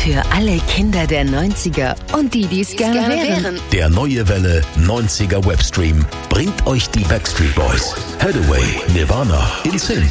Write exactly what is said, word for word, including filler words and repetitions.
Für alle Kinder der neunziger und die, die es gerne, gerne wären. wären. Der neue Welle neunziger Webstream bringt euch die Backstreet Boys, Hathaway, Nirvana, In Sync,